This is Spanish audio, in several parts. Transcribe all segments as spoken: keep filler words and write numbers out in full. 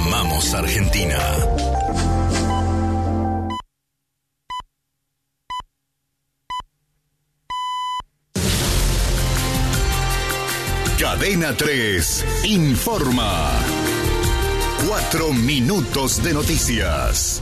Amamos Argentina. Cadena tres informa. Cuatro minutos de noticias.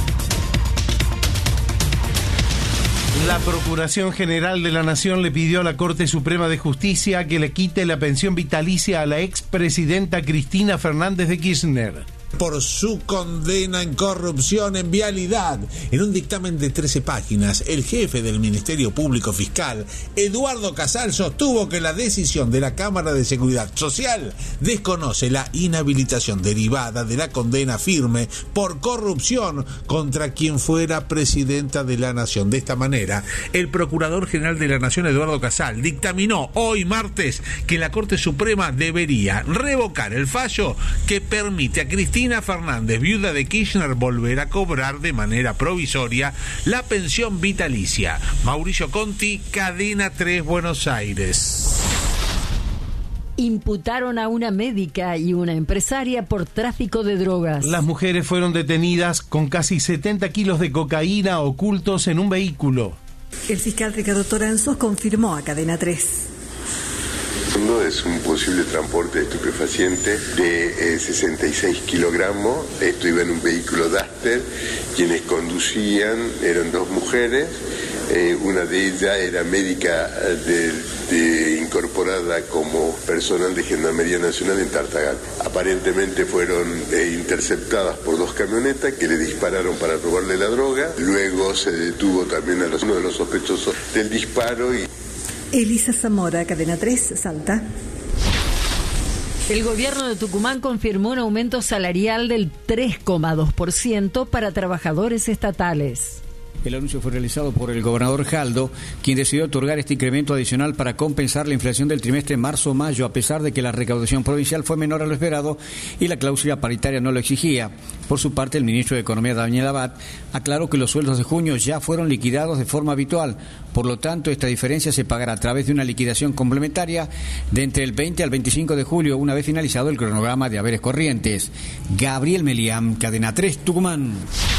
La Procuración General de la Nación le pidió a la Corte Suprema de Justicia que le quite la pensión vitalicia a la expresidenta Cristina Fernández de Kirchner por su condena en corrupción en vialidad. En un dictamen de trece páginas, el jefe del Ministerio Público Fiscal, Eduardo Casal, sostuvo que la decisión de la Cámara de Seguridad Social desconoce la inhabilitación derivada de la condena firme por corrupción contra quien fuera presidenta de la Nación. De esta manera, el Procurador General de la Nación, Eduardo Casal, dictaminó hoy martes que la Corte Suprema debería revocar el fallo que permite a Cristina Cristina Fernández, viuda de Kirchner, volver a cobrar de manera provisoria la pensión vitalicia. Mauricio Conti, Cadena tres, Buenos Aires. Imputaron a una médica y una empresaria por tráfico de drogas. Las mujeres fueron detenidas con casi setenta kilos de cocaína ocultos en un vehículo. El fiscal Ricardo Toranzos confirmó a Cadena tres. No es un posible transporte de estupefaciente de eh, sesenta y seis kilogramos. Esto iba en un vehículo Duster. Quienes conducían eran dos mujeres. Eh, una de ellas era médica de, de, incorporada como personal de Gendarmería Nacional en Tartagal. Aparentemente fueron eh, interceptadas por dos camionetas que le dispararon para robarle la droga. Luego se detuvo también a los, uno de los sospechosos del disparo y... Elisa Zamora, Cadena tres, Salta. El gobierno de Tucumán confirmó un aumento salarial del tres coma dos por ciento para trabajadores estatales. El anuncio fue realizado por el gobernador Jaldo, quien decidió otorgar este incremento adicional para compensar la inflación del trimestre marzo-mayo, a pesar de que la recaudación provincial fue menor a lo esperado y la cláusula paritaria no lo exigía. Por su parte, el ministro de Economía, Daniel Abad, aclaró que los sueldos de junio ya fueron liquidados de forma habitual. Por lo tanto, esta diferencia se pagará a través de una liquidación complementaria de entre el veinte al veinticinco de julio, una vez finalizado el cronograma de haberes corrientes. Gabriel Meliam, Cadena tres, Tucumán.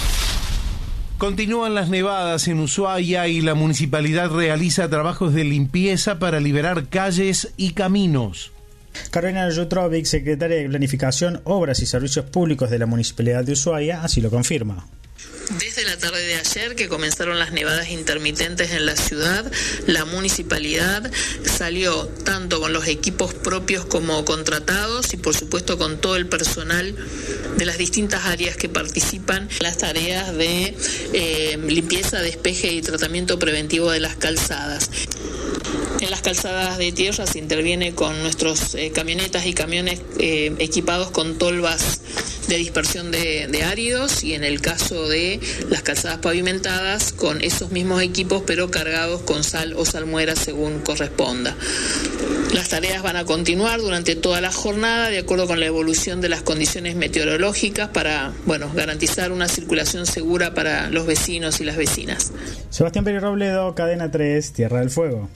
Continúan las nevadas en Ushuaia y la municipalidad realiza trabajos de limpieza para liberar calles y caminos. Carolina Jutrovic, secretaria de Planificación, Obras y Servicios Públicos de la Municipalidad de Ushuaia, así lo confirma. Desde la tarde de ayer que comenzaron las nevadas intermitentes en la ciudad, la municipalidad salió tanto con los equipos propios como contratados y por supuesto con todo el personal de las distintas áreas que participan en las tareas de eh, limpieza, despeje y tratamiento preventivo de las calzadas. En las calzadas de tierra se interviene con nuestros eh, camionetas y camiones eh, equipados con tolvas de dispersión de, de áridos, y en el caso de las calzadas pavimentadas con esos mismos equipos pero cargados con sal o salmuera según corresponda. Las tareas van a continuar durante toda la jornada de acuerdo con la evolución de las condiciones meteorológicas para, bueno, garantizar una circulación segura para los vecinos y las vecinas. Sebastián Pérez Robledo, Cadena tres, Tierra del Fuego.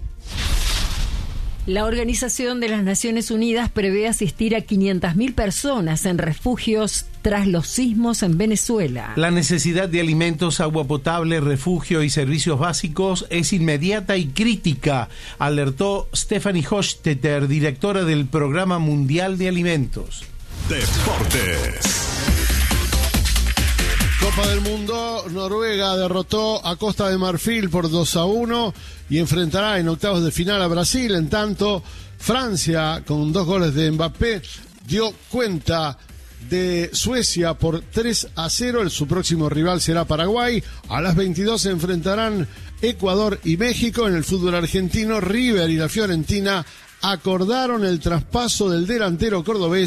La Organización de las Naciones Unidas prevé asistir a quinientas mil personas en refugios tras los sismos en Venezuela. La necesidad de alimentos, agua potable, refugio y servicios básicos es inmediata y crítica, alertó Stephanie Hochstetter, directora del Programa Mundial de Alimentos. Deportes. Copa del Mundo, Noruega derrotó a Costa de Marfil por dos a uno y enfrentará en octavos de final a Brasil. En tanto, Francia, con dos goles de Mbappé, dio cuenta de Suecia por tres a cero. Su próximo rival será Paraguay. A las veintidós se enfrentarán Ecuador y México. En el fútbol argentino, River y la Fiorentina acordaron el traspaso del delantero cordobés